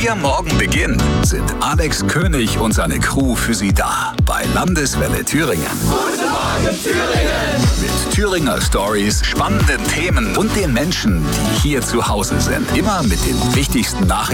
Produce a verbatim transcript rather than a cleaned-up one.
Ihr Morgen beginnt, sind Alex König und seine Crew für Sie da bei Landeswelle Thüringen. Guten Morgen Thüringen! Mit Thüringer Stories, spannenden Themen und den Menschen, die hier zu Hause sind. Immer mit den wichtigsten Nachrichten